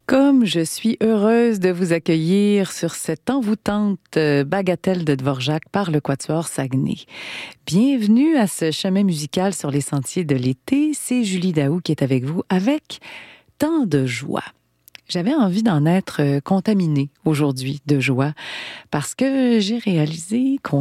Comme je suis heureuse de vous accueillir sur cette envoûtante bagatelle de Dvorak par le Quatuor Saguenay. Bienvenue à ce chemin musical sur les sentiers de l'été. C'est Julie Daou qui est avec vous avec tant de joie. J'avais envie d'en être contaminée aujourd'hui de joie parce que j'ai réalisé qu'on